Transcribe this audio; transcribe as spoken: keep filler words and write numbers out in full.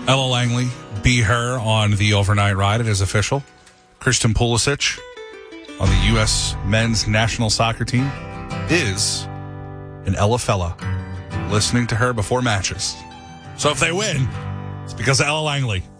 Ella Langley, Be Her on the overnight ride. It is official. Christian Pulisic on the U S men's national soccer team is an Ella fella. Listening to her before matches. So if they win, it's because of Ella Langley.